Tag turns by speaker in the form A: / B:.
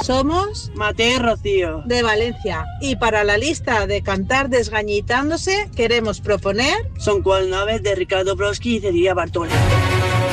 A: Somos
B: Mateo y Rocío,
A: de Valencia. Y para la lista de cantar desgañitándose queremos proponer
B: Son cual naves de Ricardo Broski y Cecilia Bartola.